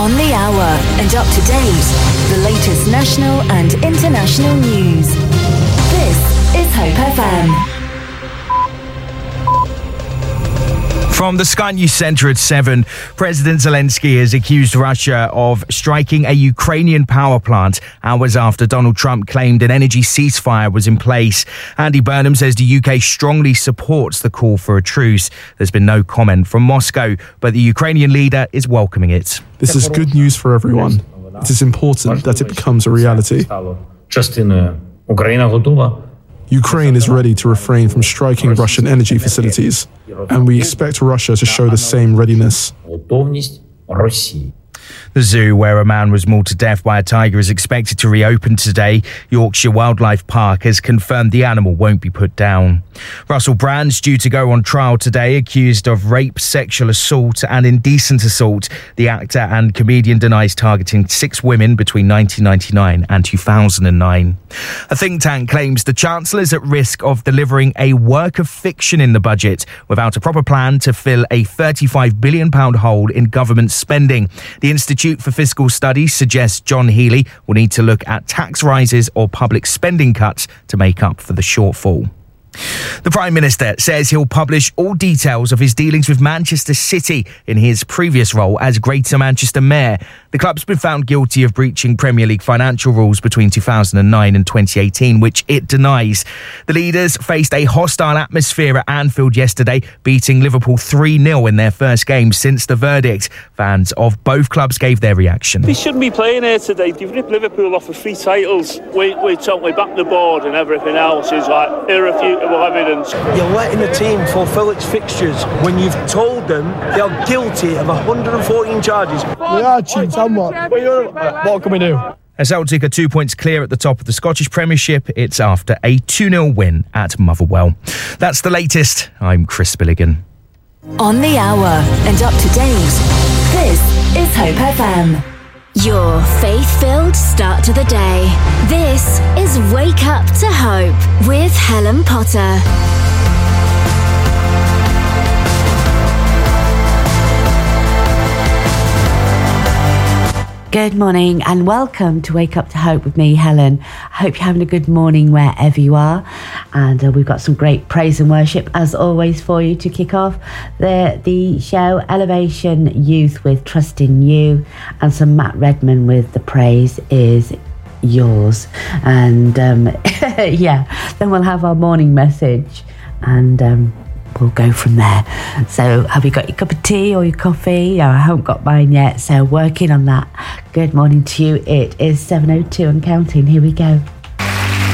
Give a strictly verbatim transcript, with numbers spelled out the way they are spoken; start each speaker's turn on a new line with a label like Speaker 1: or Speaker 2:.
Speaker 1: On the hour and up to date, the latest national and international news. This is Hope F M.
Speaker 2: From the Sky News Centre at seven, President Zelensky has accused Russia of striking a Ukrainian power plant hours after Donald Trump claimed an energy ceasefire was in place. Andy Burnham says the U K strongly supports the call for a truce. There's been no comment from Moscow, but the Ukrainian leader is welcoming it.
Speaker 3: This is good news for everyone. It is important that it becomes a reality. Ukraine is ready to refrain from striking Russian energy facilities, and we expect Russia to show the same readiness.
Speaker 2: The zoo where a man was mauled to death by a tiger is expected to reopen today. Yorkshire Wildlife Park has confirmed the animal won't be put down. Russell Brand's due to go on trial today, accused of rape, sexual assault and indecent assault. The actor and comedian denies targeting six women between nineteen ninety-nine and two thousand nine. A think tank claims the Chancellor is at risk of delivering a work of fiction in the budget without a proper plan to fill a thirty-five billion pounds hole in government spending. The Institute for Fiscal Studies suggests John Healey will need to look at tax rises or public spending cuts to make up for the shortfall. The Prime Minister says he'll publish all details of his dealings with Manchester City in his previous role as Greater Manchester Mayor. The club's been found guilty of breaching Premier League financial rules between two thousand nine and twenty eighteen, which it denies. The leaders faced a hostile atmosphere at Anfield yesterday, beating Liverpool three nil in their first game since the verdict. Fans of both clubs gave their reaction.
Speaker 4: We shouldn't be playing here today. They've ripped Liverpool off for three titles. We, we totally back the board and everything else is like irrefutable evidence.
Speaker 5: You're letting the team fulfil its fixtures when you've told them they are guilty of one hundred fourteen charges.
Speaker 6: We are cheats, and what? What can we do?
Speaker 2: As Celtic are two points clear at the top of the Scottish Premiership, it's after a two nil win at Motherwell. That's the latest. I'm Chris Billigan.
Speaker 1: On the hour and up to date, this is Hope F M. Your faith-filled start to the day. This is Wake Up to Hope with Helen Potter.
Speaker 7: Good morning and welcome to Wake Up to Hope with me, Helen. I hope you're having a good morning wherever you are. And uh, we've got some great praise and worship, as always, for you to kick off the, the show. Elevation Youth with Trust in You, and some Matt Redman with The Praise Is Yours. And um, yeah, then we'll have our morning message and um, we'll go from there. So have you got your cup of tea or your coffee? Oh, I haven't got mine yet, so working on that. Good morning to you. It is seven oh two and counting. Here we go.